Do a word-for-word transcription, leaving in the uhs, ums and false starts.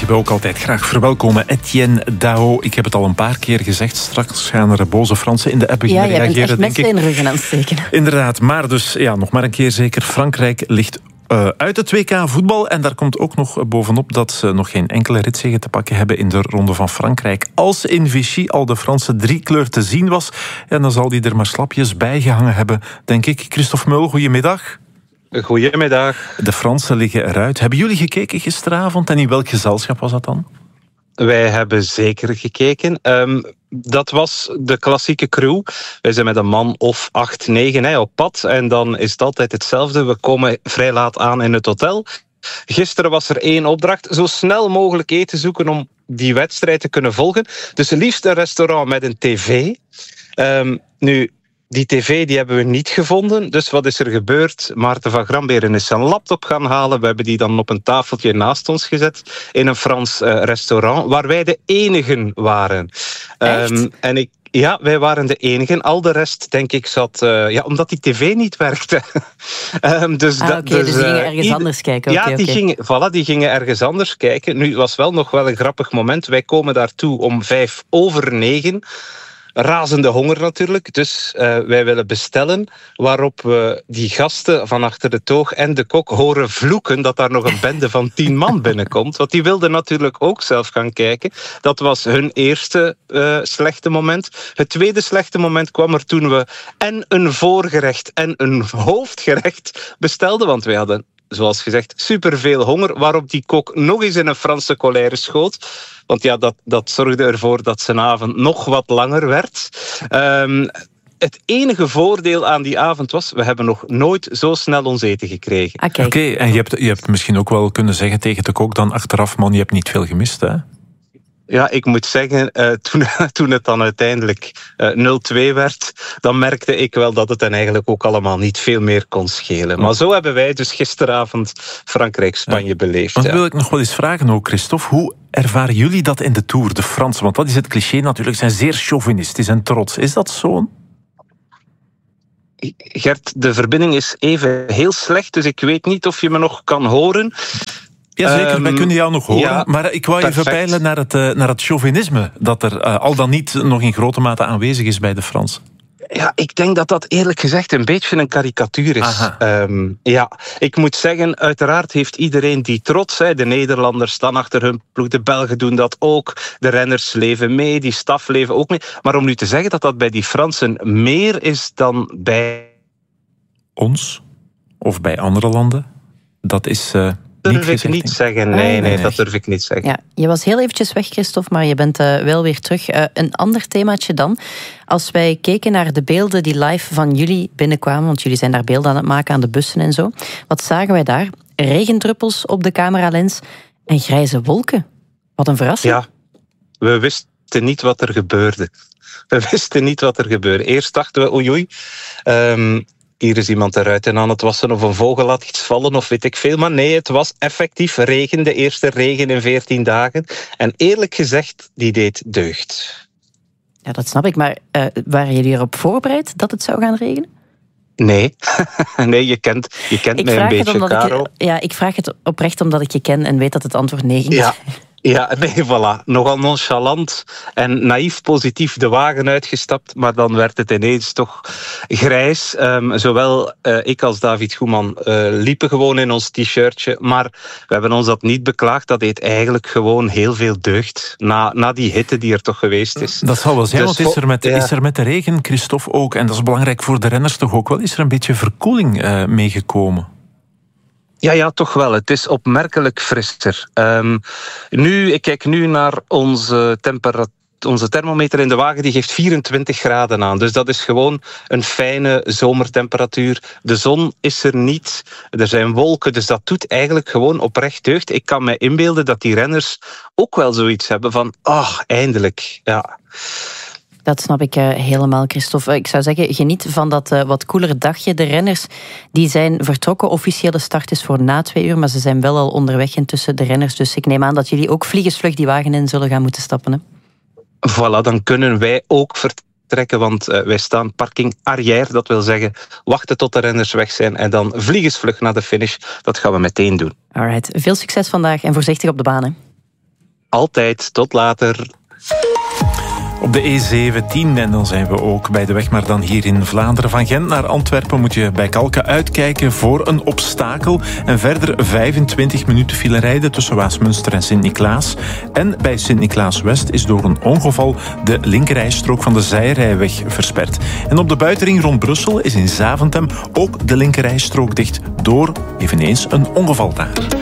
je we ook altijd graag verwelkomen. Etienne Daho, ik heb het al een paar keer gezegd. Straks gaan er boze Fransen in de app beginnen ja, reageren, denk ik. Ja, je bent echt met ik. ruggen aan het steken. Inderdaad, maar dus ja, nog maar een keer zeker. Frankrijk ligt uh, uit het W K voetbal. En daar komt ook nog bovenop dat ze nog geen enkele ritzege te pakken hebben in de Ronde van Frankrijk. Als in Vichy al de Franse driekleur te zien was, ja, dan zal die er maar slapjes bij gehangen hebben, denk ik. Christophe Meul, goedemiddag. Goedemiddag. De Fransen liggen eruit. Hebben jullie gekeken gisteravond en in welk gezelschap was dat dan? Wij hebben zeker gekeken. Um, dat was de klassieke crew. Wij zijn met een man of acht, negen hè, op pad. En dan is het altijd hetzelfde. We komen vrij laat aan in het hotel. Gisteren was er één opdracht. Zo snel mogelijk eten zoeken om die wedstrijd te kunnen volgen. Dus liefst een restaurant met een tv. Um, nu... Die tv die hebben we niet gevonden. Dus wat is er gebeurd? Maarten van Gramberen is zijn laptop gaan halen. We hebben die dan op een tafeltje naast ons gezet in een Frans uh, restaurant, waar wij de enigen waren. Um, en ik Ja, wij waren de enigen. Al de rest, denk ik, zat... Uh, ja, omdat die tv niet werkte. um, dus ah, oké, okay, dus, dus die gingen ergens ieder... anders kijken. Ja, okay, die, okay. Gingen, voilà, die gingen ergens anders kijken. Nu, het was wel nog wel een grappig moment. Wij komen daartoe om vijf over negen... Razende honger natuurlijk, dus uh, wij willen bestellen, waarop we die gasten van achter de toog en de kok horen vloeken dat daar nog een bende van tien man binnenkomt. Want die wilden natuurlijk ook zelf gaan kijken. Dat was hun eerste uh, slechte moment. Het tweede slechte moment kwam er toen we en een voorgerecht en een hoofdgerecht bestelden, want wij hadden, zoals gezegd, superveel honger, waarop die kok nog eens in een Franse colère schoot. Want ja, dat, dat zorgde ervoor dat zijn avond nog wat langer werd. Um, het enige voordeel aan die avond was, we hebben nog nooit zo snel ons eten gekregen. Oké, okay. okay, en je hebt, je hebt misschien ook wel kunnen zeggen tegen de kok dan achteraf, man, je hebt niet veel gemist, hè? Ja, ik moet zeggen, uh, toen, toen het dan uiteindelijk uh, nul twee werd, dan merkte ik wel dat het dan eigenlijk ook allemaal niet veel meer kon schelen. Maar zo hebben wij dus gisteravond Frankrijk-Spanje ja. beleefd. Dan ja. wil ik nog wel eens vragen ook, Christophe, hoe ervaren jullie dat in de Tour, de Fransen? Want dat is het cliché natuurlijk, zijn zeer chauvinistisch en trots. Is dat zo? Gert, de verbinding is even heel slecht, dus ik weet niet of je me nog kan horen. Jazeker, um, wij kunnen jou nog horen. Ja, maar ik wou perfect. even peilen naar het, uh, naar het chauvinisme dat er uh, al dan niet nog in grote mate aanwezig is bij de Fransen. Ja, ik denk dat dat eerlijk gezegd een beetje een karikatuur is. Um, ja, ik moet zeggen, uiteraard heeft iedereen die trots. Hè. De Nederlanders staan achter hun ploeg, de Belgen doen dat ook. De renners leven mee, die staf leven ook mee. Maar om nu te zeggen dat dat bij die Fransen meer is dan bij ons of bij andere landen, dat is... Uh... Dat durf ik niet zeggen. Nee, nee, nee, dat durf ik niet zeggen. Ja, je was heel eventjes weg, Christophe, maar je bent uh, wel weer terug. Uh, een ander themaatje dan. Als wij keken naar de beelden die live van jullie binnenkwamen, want jullie zijn daar beelden aan het maken aan de bussen en zo. Wat zagen wij daar? Regendruppels op de cameralens en grijze wolken. Wat een verrassing. Ja, we wisten niet wat er gebeurde. We wisten niet wat er gebeurde. Eerst dachten we, oei oei... Um, hier is iemand eruit en aan het wassen of een vogel laat iets vallen of weet ik veel. Maar nee, het was effectief regen, de eerste regen in veertien dagen. En eerlijk gezegd, die deed deugd. Ja, dat snap ik. Maar uh, waren jullie erop voorbereid dat het zou gaan regenen? Nee, nee, je kent, je kent mij een beetje, Caro. Ik, ja, ik vraag het oprecht omdat ik je ken en weet dat het antwoord nee is. Ja. Ja, nee, voilà. Nogal nonchalant en naïef positief de wagen uitgestapt, maar dan werd het ineens toch grijs. Um, zowel uh, ik als David Goeman uh, liepen gewoon in ons t-shirtje, maar we hebben ons dat niet beklaagd. Dat deed eigenlijk gewoon heel veel deugd, na, na die hitte die er toch geweest is. Dat zal wel zijn, dus want is er, met, ja. is er met de regen, Christophe, ook, en dat is belangrijk voor de renners toch ook wel, is er een beetje verkoeling uh, meegekomen? Ja, ja, toch wel. Het is opmerkelijk frisser. Um, nu, ik kijk nu naar onze temperatuur. Onze thermometer in de wagen die geeft vierentwintig graden aan. Dus dat is gewoon een fijne zomertemperatuur. De zon is er niet. Er zijn wolken. Dus dat doet eigenlijk gewoon oprecht deugd. Ik kan me inbeelden dat die renners ook wel zoiets hebben van... Ah, eindelijk. Ja. Dat snap ik uh, helemaal, Christophe. Ik zou zeggen, geniet van dat uh, wat koeler dagje. De renners die zijn vertrokken. Officiële start is voor na twee uur, maar ze zijn wel al onderweg intussen, de renners. Dus ik neem aan dat jullie ook vliegensvlug die wagen in zullen gaan moeten stappen. Hè? Voilà, dan kunnen wij ook vertrekken, want uh, wij staan parking arrière. Dat wil zeggen, wachten tot de renners weg zijn en dan vliegensvlug naar de finish. Dat gaan we meteen doen. Alright, veel succes vandaag en voorzichtig op de baan. Hè? Altijd. Tot later. Op de E zeventien, en dan zijn we ook bij de weg, maar dan hier in Vlaanderen. Van Gent naar Antwerpen moet je bij Kalken uitkijken voor een obstakel. En verder vijfentwintig minuten file rijden tussen Waasmunster en Sint-Niklaas. En bij Sint-Niklaas-West is door een ongeval de linkerrijstrook van de zijrijweg versperd. En op de buitenring rond Brussel is in Zaventem ook de linkerrijstrook dicht door eveneens een ongeval daar.